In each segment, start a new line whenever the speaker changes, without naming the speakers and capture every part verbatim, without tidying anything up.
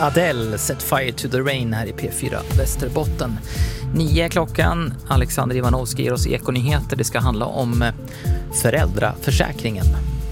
Adele, Set Fire to the Rain här i P fyra Västerbotten. Nio klockan, Alexander Ivanovski ger oss ekonyheter. Det ska handla om föräldraförsäkringen.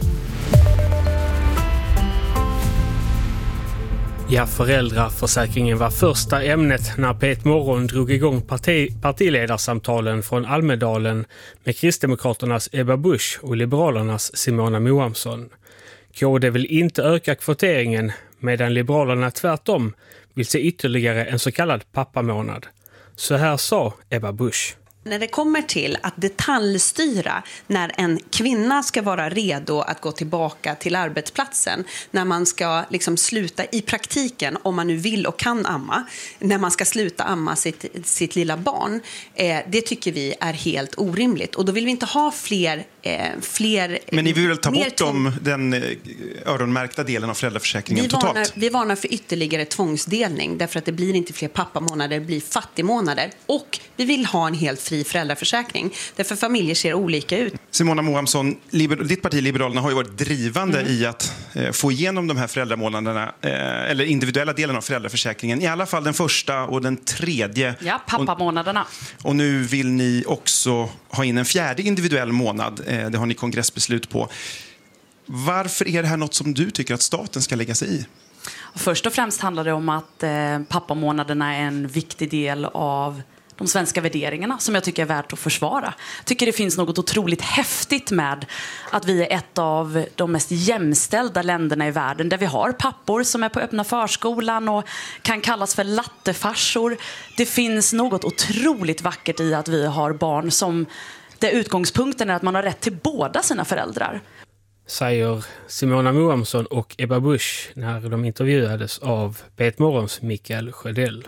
Ja, föräldraförsäkringen var första ämnet när P ett Morgon drog igång parti, partiledarsamtalen från Almedalen med Kristdemokraternas Ebba Busch och Liberalernas Simona Moamsson. K D vill inte öka kvoteringen, medan Liberalerna tvärtom vill se ytterligare en så kallad pappamånad. Så här sa Ebba Busch.
När det kommer till att detaljstyra när en kvinna ska vara redo att gå tillbaka till arbetsplatsen, när man ska liksom sluta i praktiken, om man nu vill och kan amma, när man ska sluta amma sitt, sitt lilla barn, eh, det tycker vi är helt orimligt. Och då vill vi inte ha fler... Eh, fler
Men ni vill väl ta bort
t-
om den eh, öronmärkta delen av föräldraförsäkringen
vi
totalt?
Varnar, vi varnar för ytterligare tvångsdelning, därför att det blir inte fler pappamånader, det blir fattigmånader. Och vi vill ha en helt fri föräldraförsäkring, därför familjer ser olika ut.
Simona Moamsson, liber- ditt parti Liberalerna har ju varit drivande mm. i att eh, få igenom de här föräldramånaderna, eh, eller individuella delen av föräldraförsäkringen, i alla fall den första och den tredje.
Ja, pappamånaderna.
Och, och nu vill ni också ha in en fjärde individuell månad. Eh, det har ni kongressbeslut på. Varför är det här något som du tycker att staten ska lägga sig i?
Först och främst handlar det om att eh, pappamånaderna är en viktig del av de svenska värderingarna som jag tycker är värt att försvara. Jag tycker det finns något otroligt häftigt med att vi är ett av de mest jämställda länderna i världen, där vi har pappor som är på öppna förskolan och kan kallas för lattefarsor. Det finns något otroligt vackert i att vi har barn som, där utgångspunkten är att man har rätt till båda sina föräldrar.
Säger Simona Moamsson och Ebba Busch när de intervjuades av P ett Morgons Mikael Sjödell.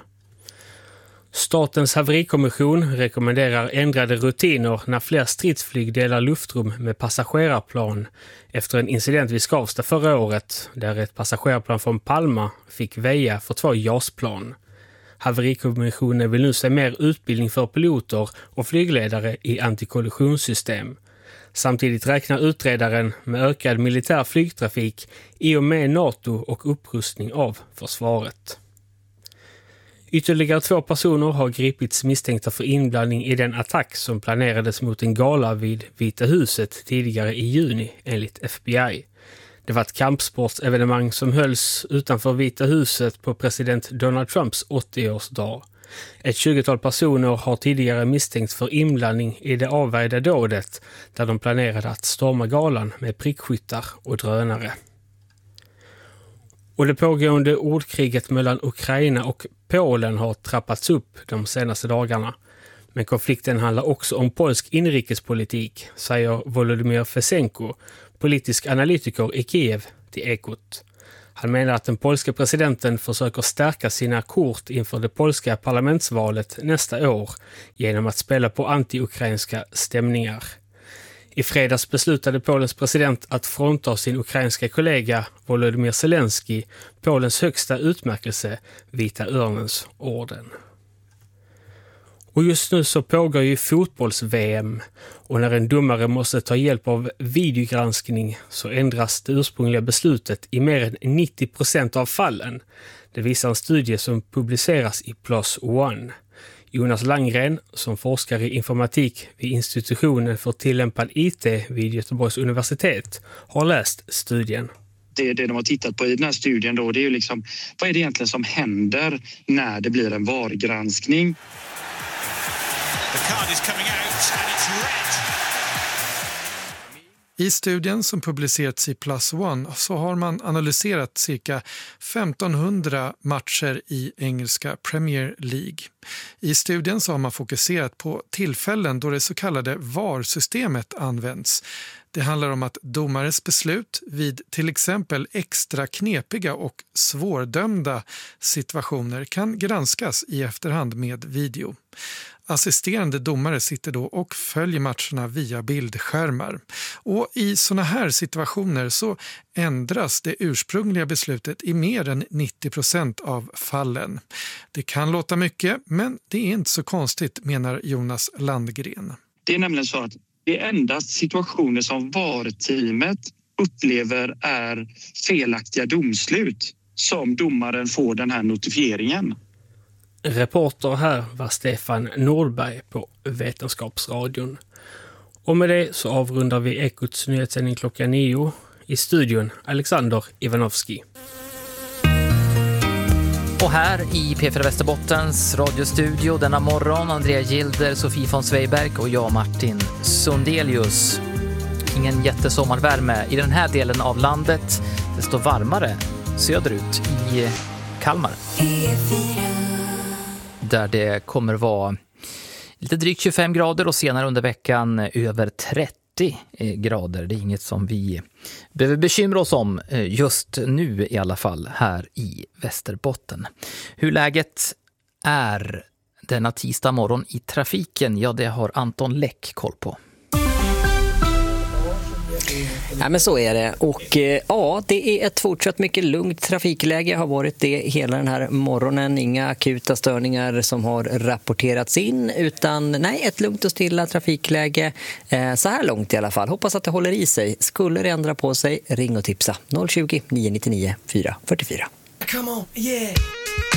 Statens haverikommission rekommenderar ändrade rutiner när fler stridsflyg delar luftrum med passagerarplan efter en incident vid Skavsta förra året, där ett passagerarplan från Palma fick väja för två JAS-plan. Haverikommissionen vill nu se mer utbildning för piloter och flygledare i antikollisionssystem. Samtidigt räknar utredaren med ökad militär flygtrafik i och med NATO och upprustning av försvaret. Ytterligare två personer har gripits misstänkta för inblandning i den attack som planerades mot en gala vid Vita huset tidigare i juni, enligt F B I. Det var ett kampsportsevenemang som hölls utanför Vita huset på president Donald Trumps åttioårsdag. Ett tjugotal personer har tidigare misstänkts för inblandning i det avvärjda dådet, där de planerade att storma galan med prickskyttar och drönare. Och det pågående ordkriget mellan Ukraina och Polen har trappats upp de senaste dagarna. Men konflikten handlar också om polsk inrikespolitik, säger Volodymyr Fesenko, politisk analytiker i Kiev, till Ekot. Han menar att den polska presidenten försöker stärka sina kort inför det polska parlamentsvalet nästa år genom att spela på anti-ukrainska stämningar. I fredags beslutade Polens president att frånta sin ukrainska kollega Volodymyr Zelensky Polens högsta utmärkelse, Vita örnens orden. Och just nu så pågår ju fotbolls-V M, och när en domare måste ta hjälp av videogranskning så ändras det ursprungliga beslutet i mer än nittio procent av fallen. Det visar en studie som publiceras i Plus One. Jonas Langgren, som forskar i informatik vid institutionen för tillämpad I T vid Göteborgs universitet, har läst studien.
Det, det de har tittat på i den här studien då, det är ju liksom, vad är det egentligen som händer när det blir en V A R-granskning?
The card is coming out and it's red.
I studien som publicerats i Plus One så har man analyserat cirka femtonhundra matcher i engelska Premier League. I studien så har man fokuserat på tillfällen då det så kallade V A R-systemet används. Det handlar om att domares beslut vid till exempel extra knepiga och svårdömda situationer kan granskas i efterhand med video. Assisterande domare sitter då och följer matcherna via bildskärmar. Och i såna här situationer så ändras det ursprungliga beslutet i mer än nittio procent av fallen. Det kan låta mycket, men det är inte så konstigt, menar Jonas Landgren.
Det är nämligen så att det är endast situationer som V A R-teamet upplever är felaktiga domslut som domaren får den här notifieringen.
Reporter här var Stefan Nordberg på Vetenskapsradion. Och med det så avrundar vi Ekots nyhetssändning klockan nio. I studion Alexander Ivanovski.
Och här i P fyra Västerbottens radiostudio denna morgon Andrea Gilder, Sofie von Sveiberg och jag Martin Sundelius. Ingen jättesommarvärme i den här delen av landet. Det står varmare söderut i Kalmar. Där det kommer vara lite drygt tjugofem grader och senare under veckan över trettio grader. Det är inget som vi behöver bekymra oss om just nu i alla fall här i Västerbotten. Hur läget är denna tisdag morgon i trafiken, ja det har Anton Läck koll på.
Ja, men så är det. Och ja, det är ett fortsatt mycket lugnt trafikläge, har varit det hela den här morgonen. Inga akuta störningar som har rapporterats in, utan nej, ett lugnt och stilla trafikläge eh, så här långt i alla fall. Hoppas att det håller i sig. Skulle det ändra på sig, ring och tipsa noll tjugo, nio nio nio, fyra fyra fyra.
Come on, yeah.